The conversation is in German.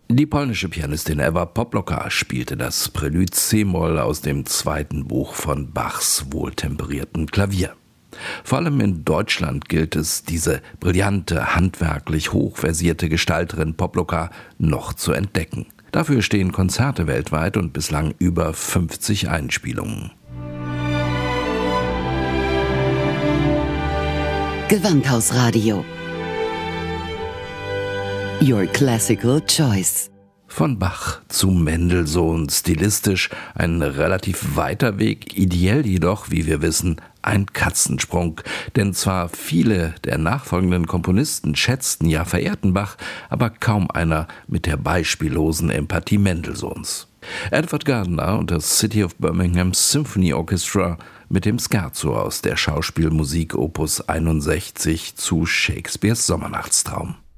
Die polnische Pianistin Ewa Poploka spielte das Prälude c-Moll aus dem zweiten Buch von Bachs wohltemperierten Klavier. Vor allem in Deutschland gilt es, diese brillante, handwerklich hochversierte Gestalterin Poploka noch zu entdecken. Dafür stehen Konzerte weltweit und bislang über 50 Einspielungen. Gewandhausradio. Your classical choice. Von Bach zu Mendelssohn, stilistisch ein relativ weiter Weg, ideell jedoch, wie wir wissen, ein Katzensprung. Denn zwar viele der nachfolgenden Komponisten schätzten, ja verehrten Bach, aber kaum einer mit der beispiellosen Empathie Mendelssohns. Edward Gardner und das City of Birmingham Symphony Orchestra mit dem Scherzo aus der Schauspielmusik Opus 61 zu Shakespeares Sommernachtstraum.